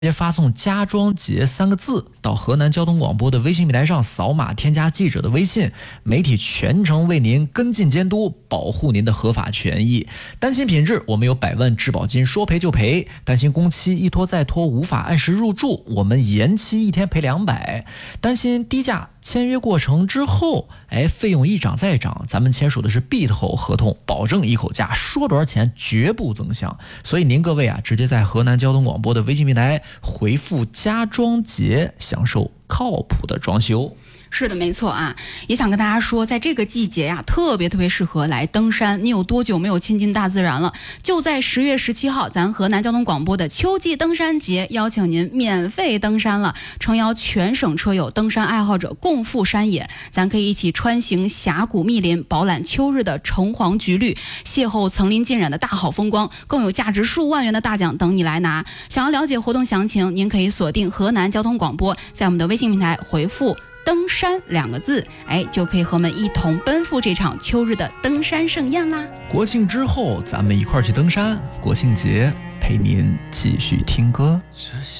直接发送家装节3个字到河南交通广播的微信平台上，扫码添加记者的微信，媒体全程为您跟进监督，保护您的合法权益。担心品质，我们有100万质保金，说赔就赔；担心工期一拖再拖，无法按时入住，我们延期1天赔200；担心低价签约过程之后，费用一涨再涨，咱们签署的是闭口合同，保证一口价，说多少钱绝不增项。所以您各位啊，直接在河南交通广播的微信平台回复家装节，享受靠谱的装修。 是的，没错啊，也想跟大家说，在这个季节呀，特别适合来登山。你有多久没有亲近大自然了？就在10月17号，咱河南交通广播的秋季登山节，邀请您免费登山了，诚邀全省车友、登山爱好者共赴山野，咱可以一起穿行峡谷密林，饱览秋日的橙黄橘绿，邂逅层林尽染的大好风光，更有价值数万元的大奖等你来拿。想要了解活动详情，您可以锁定河南交通广播，在我们的微信平台回复登山2个字，就可以和我们一同奔赴这场秋日的登山盛宴啦。 国庆之后咱们一块儿去登山，国庆节陪您继续听歌。